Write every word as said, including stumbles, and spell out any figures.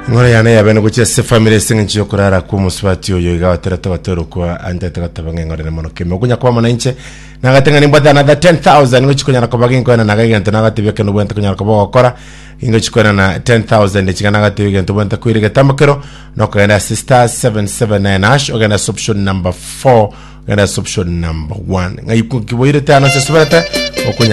ngore yana ya bene guche se family singa nchiyo kurara ku muswati yo yiga waterata watero kwa ande takatabange ngore ne mono kemo gunya kwa mana inche nagatenga nimbata another ten thousand ngo chikonya nakobagi ngo na nagaga ntana gatibeke no bwenta kunya nakobo gukora ingo chikona na ten thousand chikana gatibeke ntana bwenta kuirige tamakero no kaenda sister seven seven nine hash ogenda option number four ogenda option number one ngai ku kiboire tano se subata okunya